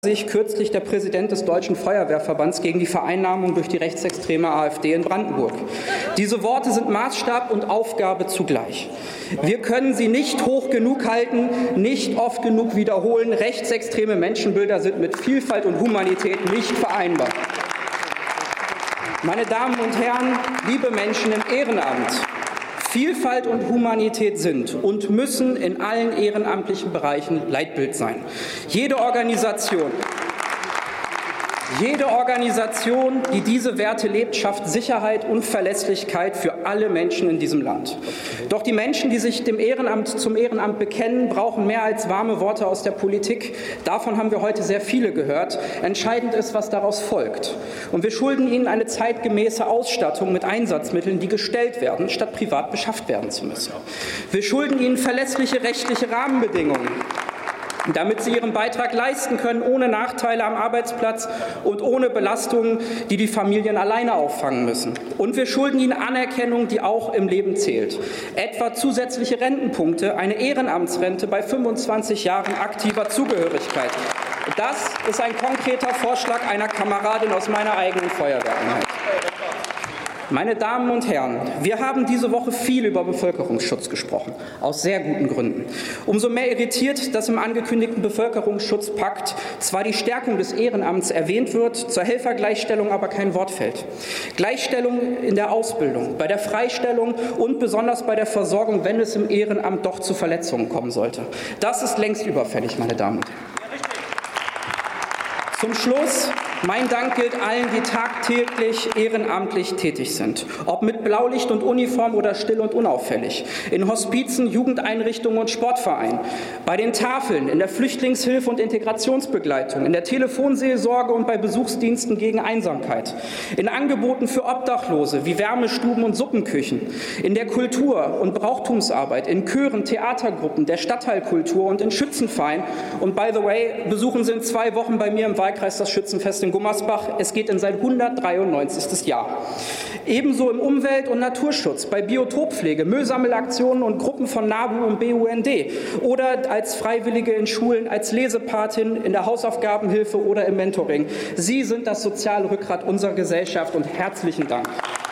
sich kürzlich der Präsident des Deutschen Feuerwehrverbands gegen die Vereinnahmung durch die rechtsextreme AfD in Brandenburg. Diese Worte sind Maßstab und Aufgabe zugleich. Wir können sie nicht hoch genug halten, nicht oft genug wiederholen. Rechtsextreme Menschenbilder sind mit Vielfalt und Humanität nicht vereinbar. Meine Damen und Herren, liebe Menschen im Ehrenamt, Vielfalt und Humanität sind und müssen in allen ehrenamtlichen Bereichen Leitbild sein. Jede Organisation, die diese Werte lebt, schafft Sicherheit und Verlässlichkeit für alle Menschen in diesem Land. Doch die Menschen, die sich zum Ehrenamt bekennen, brauchen mehr als warme Worte aus der Politik. Davon haben wir heute sehr viele gehört. Entscheidend ist, was daraus folgt. Und wir schulden ihnen eine zeitgemäße Ausstattung mit Einsatzmitteln, die gestellt werden, statt privat beschafft werden zu müssen. Wir schulden ihnen verlässliche rechtliche Rahmenbedingungen, damit sie ihren Beitrag leisten können, ohne Nachteile am Arbeitsplatz und ohne Belastungen, die die Familien alleine auffangen müssen. Und wir schulden ihnen Anerkennung, die auch im Leben zählt. Etwa zusätzliche Rentenpunkte, eine Ehrenamtsrente bei 25 Jahren aktiver Zugehörigkeit. Das ist ein konkreter Vorschlag einer Kameradin aus meiner eigenen Feuerwehreinheit. Meine Damen und Herren, wir haben diese Woche viel über Bevölkerungsschutz gesprochen, aus sehr guten Gründen. Umso mehr irritiert, dass im angekündigten Bevölkerungsschutzpakt zwar die Stärkung des Ehrenamts erwähnt wird, zur Helfergleichstellung aber kein Wort fällt. Gleichstellung in der Ausbildung, bei der Freistellung und besonders bei der Versorgung, wenn es im Ehrenamt doch zu Verletzungen kommen sollte. Das ist längst überfällig, meine Damen und Herren. Zum Schluss, mein Dank gilt allen, die tagtäglich ehrenamtlich tätig sind. Ob mit Blaulicht und Uniform oder still und unauffällig. In Hospizen, Jugendeinrichtungen und Sportvereinen. Bei den Tafeln, in der Flüchtlingshilfe und Integrationsbegleitung. In der Telefonseelsorge und bei Besuchsdiensten gegen Einsamkeit. In Angeboten für Obdachlose wie Wärmestuben und Suppenküchen. In der Kultur- und Brauchtumsarbeit. In Chören, Theatergruppen, der Stadtteilkultur und in Schützenvereinen. Und by the way, besuchen Sie in 2 Wochen bei mir im Wahlkreis das Schützenfest in Gummersbach. Es geht in sein 193. Jahr. Ebenso im Umwelt- und Naturschutz, bei Biotoppflege, Müllsammelaktionen und Gruppen von NABU und BUND oder als Freiwillige in Schulen, als Lesepatin, in der Hausaufgabenhilfe oder im Mentoring. Sie sind das soziale Rückgrat unserer Gesellschaft und herzlichen Dank.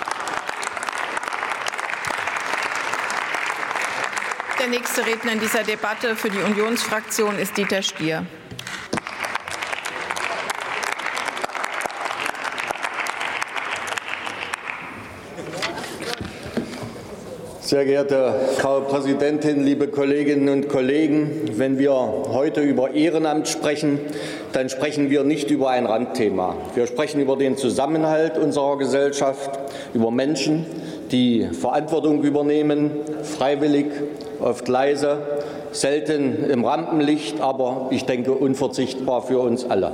Der nächste Redner in dieser Debatte für die Unionsfraktion ist Dieter Stier. Sehr geehrte Frau Präsidentin, liebe Kolleginnen und Kollegen! Wenn wir heute über Ehrenamt sprechen, dann sprechen wir nicht über ein Randthema. Wir sprechen über den Zusammenhalt unserer Gesellschaft, über Menschen, die Verantwortung übernehmen, freiwillig, oft leise, selten im Rampenlicht, aber ich denke unverzichtbar für uns alle.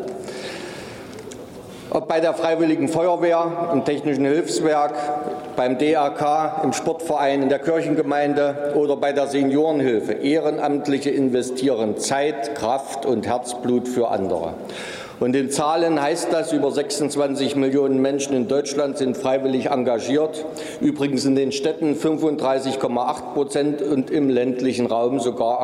Ob bei der Freiwilligen Feuerwehr, im Technischen Hilfswerk, beim DRK, im Sportverein, in der Kirchengemeinde oder bei der Seniorenhilfe. Ehrenamtliche investieren Zeit, Kraft und Herzblut für andere. Und in Zahlen heißt das, über 26 Millionen Menschen in Deutschland sind freiwillig engagiert. Übrigens in den Städten 35,8% und im ländlichen Raum sogar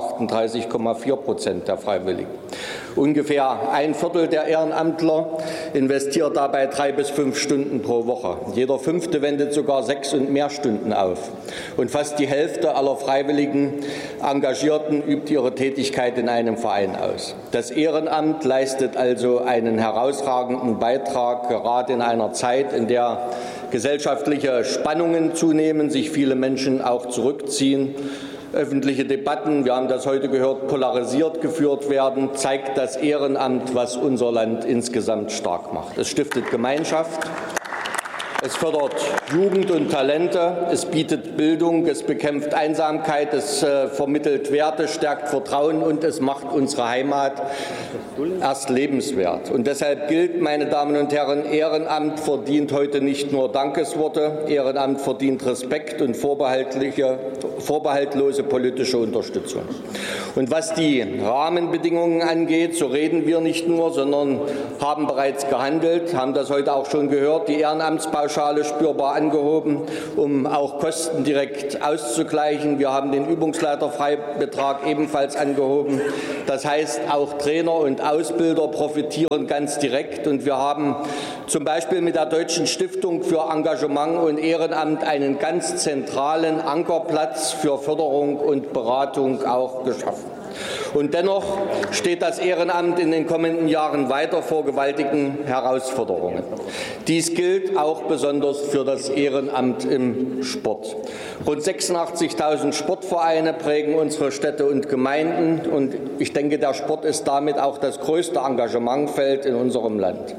38,4% der Freiwilligen. Ungefähr 1/4 der Ehrenamtler investiert dabei 3 bis 5 Stunden pro Woche. Jeder 5. wendet sogar 6 und mehr Stunden auf. Und fast die Hälfte aller freiwilligen Engagierten übt ihre Tätigkeit in einem Verein aus. Das Ehrenamt leistet also einen herausragenden Beitrag, gerade in einer Zeit, in der gesellschaftliche Spannungen zunehmen, sich viele Menschen auch zurückziehen. Öffentliche Debatten, wir haben das heute gehört, polarisiert geführt werden, zeigt das Ehrenamt, was unser Land insgesamt stark macht. Es stiftet Gemeinschaft, es fördert Jugend und Talente, es bietet Bildung, es bekämpft Einsamkeit, es vermittelt Werte, stärkt Vertrauen und es macht unsere Heimat erst lebenswert. Und deshalb gilt, meine Damen und Herren, Ehrenamt verdient heute nicht nur Dankesworte, Ehrenamt verdient Respekt und vorbehaltlose politische Unterstützung. Und was die Rahmenbedingungen angeht, so reden wir nicht nur, sondern haben bereits gehandelt, haben das heute auch schon gehört. Die Ehrenamtsbausteine Steuerpauschale spürbar angehoben, um auch Kosten direkt auszugleichen. Wir haben den Übungsleiterfreibetrag ebenfalls angehoben. Das heißt, auch Trainer und Ausbilder profitieren ganz direkt. Und wir haben zum Beispiel mit der Deutschen Stiftung für Engagement und Ehrenamt einen ganz zentralen Ankerplatz für Förderung und Beratung auch geschaffen. Und dennoch steht das Ehrenamt in den kommenden Jahren weiter vor gewaltigen Herausforderungen. Dies gilt auch besonders für das Ehrenamt im Sport. Rund 86.000 Sportvereine prägen unsere Städte und Gemeinden. Und ich denke, der Sport ist damit auch das größte Engagementfeld in unserem Land.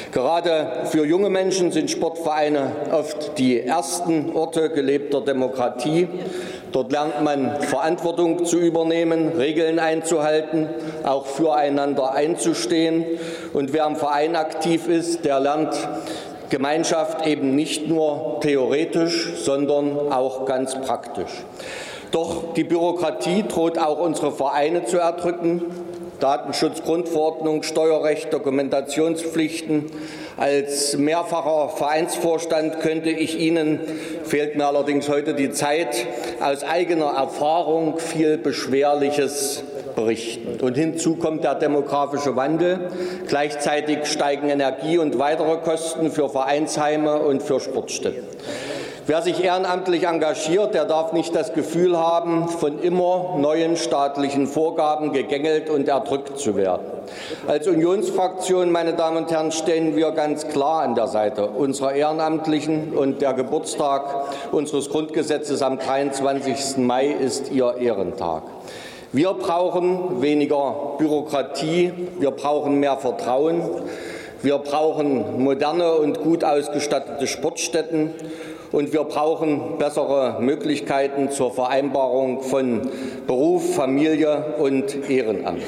Gerade für junge Menschen sind Sportvereine oft die ersten Orte gelebter Demokratie. Dort lernt man Verantwortung zu übernehmen, Regeln einzuhalten, auch füreinander einzustehen. Und wer im Verein aktiv ist, der lernt Gemeinschaft eben nicht nur theoretisch, sondern auch ganz praktisch. Doch die Bürokratie droht auch unsere Vereine zu erdrücken. Datenschutzgrundverordnung, Steuerrecht, Dokumentationspflichten. Als mehrfacher Vereinsvorstand könnte ich Ihnen, fehlt mir allerdings heute die Zeit, aus eigener Erfahrung viel Beschwerliches berichten. Und hinzu kommt der demografische Wandel. Gleichzeitig steigen Energie- und weitere Kosten für Vereinsheime und für Sportstätten. Wer sich ehrenamtlich engagiert, der darf nicht das Gefühl haben, von immer neuen staatlichen Vorgaben gegängelt und erdrückt zu werden. Als Unionsfraktion, meine Damen und Herren, stehen wir ganz klar an der Seite unserer Ehrenamtlichen, und der Geburtstag unseres Grundgesetzes am 23. Mai ist Ihr Ehrentag. Wir brauchen weniger Bürokratie, wir brauchen mehr Vertrauen, wir brauchen moderne und gut ausgestattete Sportstätten. Und wir brauchen bessere Möglichkeiten zur Vereinbarung von Beruf, Familie und Ehrenamt.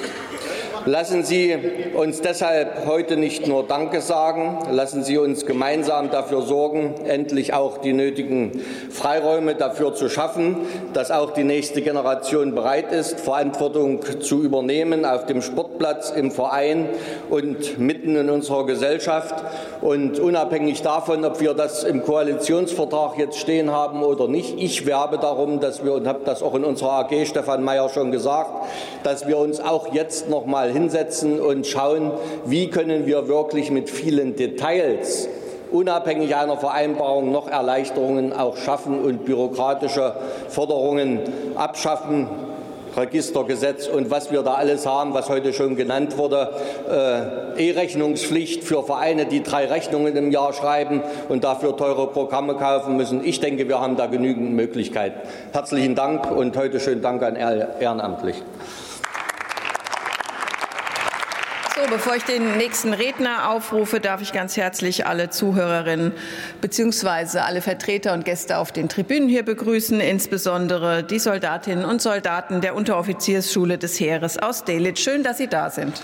Lassen Sie uns deshalb heute nicht nur Danke sagen, lassen Sie uns gemeinsam dafür sorgen, endlich auch die nötigen Freiräume dafür zu schaffen, dass auch die nächste Generation bereit ist, Verantwortung zu übernehmen auf dem Sportplatz, im Verein und mitten in unserer Gesellschaft. Und unabhängig davon, ob wir das im Koalitionsvertrag jetzt stehen haben oder nicht, ich werbe darum, dass wir, und habe das auch in unserer AG Stefan Mayer schon gesagt, dass wir uns auch jetzt noch mal hinsetzen und schauen, wie können wir wirklich mit vielen Details unabhängig einer Vereinbarung noch Erleichterungen auch schaffen und bürokratische Forderungen abschaffen. Registergesetz und was wir da alles haben, was heute schon genannt wurde, E-Rechnungspflicht für Vereine, die 3 Rechnungen im Jahr schreiben und dafür teure Programme kaufen müssen. Ich denke, wir haben da genügend Möglichkeiten. Herzlichen Dank und heute schönen Dank an Ehrenamtliche. So, bevor ich den nächsten Redner aufrufe, darf ich ganz herzlich alle Zuhörerinnen bzw. alle Vertreter und Gäste auf den Tribünen hier begrüßen, insbesondere die Soldatinnen und Soldaten der Unteroffiziersschule des Heeres aus Delitzsch. Schön, dass Sie da sind.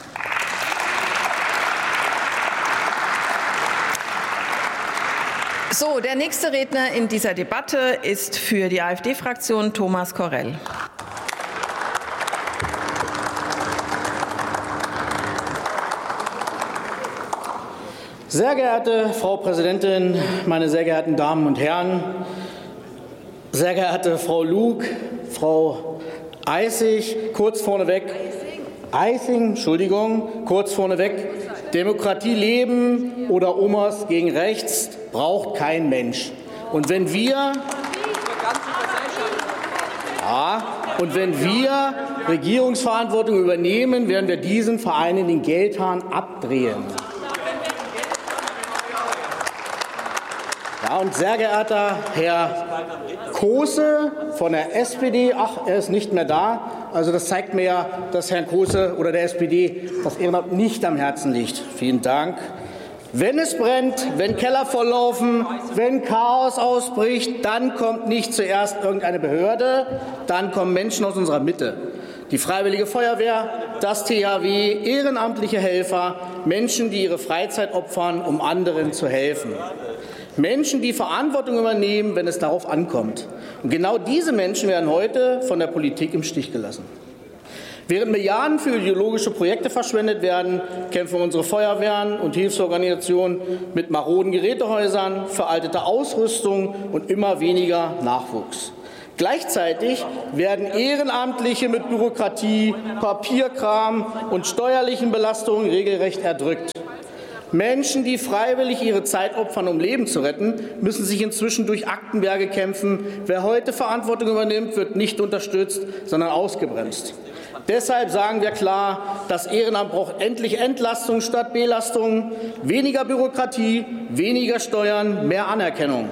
So, der nächste Redner in dieser Debatte ist für die AfD-Fraktion Thomas Korell. Sehr geehrte Frau Präsidentin, meine sehr geehrten Damen und Herren, sehr geehrte Frau Lug, Frau Eising, kurz vorneweg, Demokratie leben oder Omas gegen rechts braucht kein Mensch. Und wenn wir Regierungsverantwortung übernehmen, werden wir diesen Vereinen den Geldhahn abdrehen. Ja, und sehr geehrter Herr Kose von der SPD, ach, er ist nicht mehr da. Also das zeigt mir ja, dass Herrn Kose oder der SPD das Ehrenamt nicht am Herzen liegt. Vielen Dank. Wenn es brennt, wenn Keller volllaufen, wenn Chaos ausbricht, dann kommt nicht zuerst irgendeine Behörde, dann kommen Menschen aus unserer Mitte. Die Freiwillige Feuerwehr, das THW, ehrenamtliche Helfer, Menschen, die ihre Freizeit opfern, um anderen zu helfen. Menschen, die Verantwortung übernehmen, wenn es darauf ankommt. Und genau diese Menschen werden heute von der Politik im Stich gelassen. Während Milliarden für ideologische Projekte verschwendet werden, kämpfen unsere Feuerwehren und Hilfsorganisationen mit maroden Gerätehäusern, veralteter Ausrüstung und immer weniger Nachwuchs. Gleichzeitig werden Ehrenamtliche mit Bürokratie, Papierkram und steuerlichen Belastungen regelrecht erdrückt. Menschen, die freiwillig ihre Zeit opfern, um Leben zu retten, müssen sich inzwischen durch Aktenberge kämpfen. Wer heute Verantwortung übernimmt, wird nicht unterstützt, sondern ausgebremst. Deshalb sagen wir klar, das Ehrenamt braucht endlich Entlastung statt Belastung, weniger Bürokratie, weniger Steuern, mehr Anerkennung.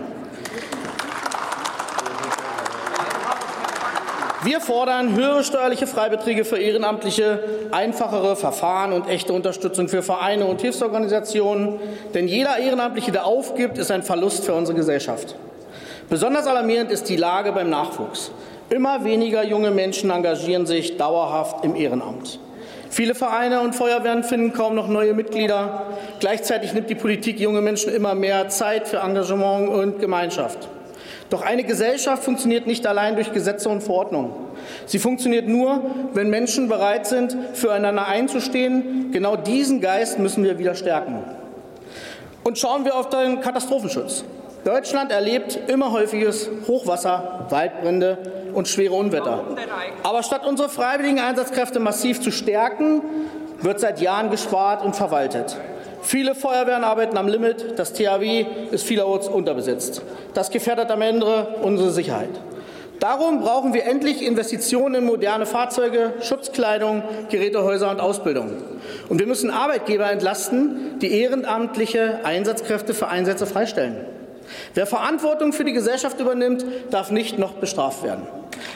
Wir fordern höhere steuerliche Freibeträge für Ehrenamtliche, einfachere Verfahren und echte Unterstützung für Vereine und Hilfsorganisationen. Denn jeder Ehrenamtliche, der aufgibt, ist ein Verlust für unsere Gesellschaft. Besonders alarmierend ist die Lage beim Nachwuchs. Immer weniger junge Menschen engagieren sich dauerhaft im Ehrenamt. Viele Vereine und Feuerwehren finden kaum noch neue Mitglieder. Gleichzeitig nimmt die Politik junge Menschen immer mehr Zeit für Engagement und Gemeinschaft. Doch eine Gesellschaft funktioniert nicht allein durch Gesetze und Verordnungen. Sie funktioniert nur, wenn Menschen bereit sind, füreinander einzustehen. Genau diesen Geist müssen wir wieder stärken. Und schauen wir auf den Katastrophenschutz. Deutschland erlebt immer häufiges Hochwasser, Waldbrände und schwere Unwetter. Aber statt unsere freiwilligen Einsatzkräfte massiv zu stärken, wird seit Jahren gespart und verwaltet. Viele Feuerwehren arbeiten am Limit, das THW ist vielerorts unterbesetzt. Das gefährdet am Ende unsere Sicherheit. Darum brauchen wir endlich Investitionen in moderne Fahrzeuge, Schutzkleidung, Gerätehäuser und Ausbildung. Und wir müssen Arbeitgeber entlasten, die ehrenamtliche Einsatzkräfte für Einsätze freistellen. Wer Verantwortung für die Gesellschaft übernimmt, darf nicht noch bestraft werden.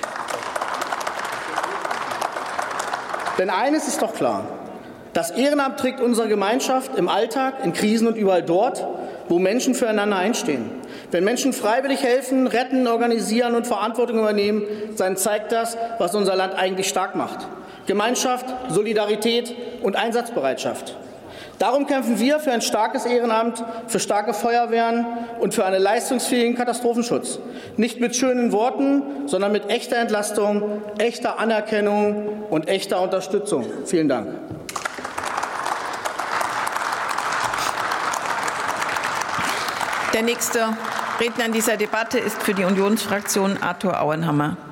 Denn eines ist doch klar: Das Ehrenamt trägt unsere Gemeinschaft im Alltag, in Krisen und überall dort, wo Menschen füreinander einstehen. Wenn Menschen freiwillig helfen, retten, organisieren und Verantwortung übernehmen, dann zeigt das, was unser Land eigentlich stark macht: Gemeinschaft, Solidarität und Einsatzbereitschaft. Darum kämpfen wir für ein starkes Ehrenamt, für starke Feuerwehren und für einen leistungsfähigen Katastrophenschutz. Nicht mit schönen Worten, sondern mit echter Entlastung, echter Anerkennung und echter Unterstützung. Vielen Dank. Der nächste Redner in dieser Debatte ist für die Unionsfraktion Arthur Auenhammer.